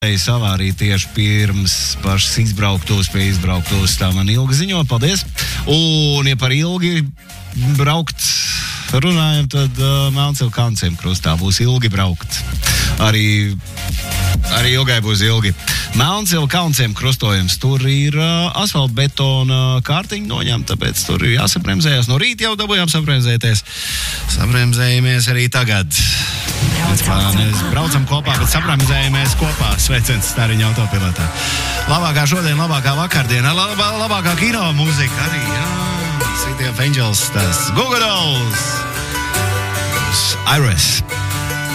Savārī tieši pirms pašas izbrauktos pie izbrauktos, tā man Ilga ziņo, paldies. Un, ja par ilgi braukt runājam, tad Melncilu Kanciem krustā būs ilgi braukt. Arī Ilgai būs ilgi. Melncilu Kaunciem krustojums, tur ir asfaltbetona kārtiņa noņemta, tāpēc tur ir jāsabremzējas. No rīta jau dabūjām sabremzēties. Sabremzējamies arī tagad. Mēs braucam kopā, bet sabremzējamies kopā. Sveiciens Stariņa autopilotā. Labākā šodien, labākā vakardiena, labākā kino mūzika arī, jā. City of Angels, tas Google Dolls. Iris.